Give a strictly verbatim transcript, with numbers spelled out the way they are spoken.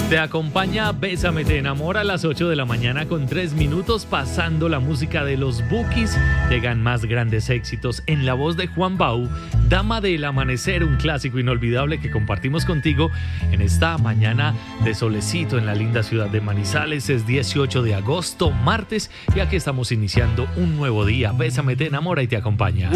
Te acompaña Bésame te enamora a las ocho de la mañana con tres minutos, pasando la música de los Bukis. Llegan más grandes éxitos en la voz de Juan Bau, Dama del Amanecer, un clásico inolvidable que compartimos contigo en esta mañana de solecito en la linda ciudad de Manizales. Es dieciocho de agosto, martes, y aquí estamos iniciando un nuevo día. Bésame te enamora y te acompaña.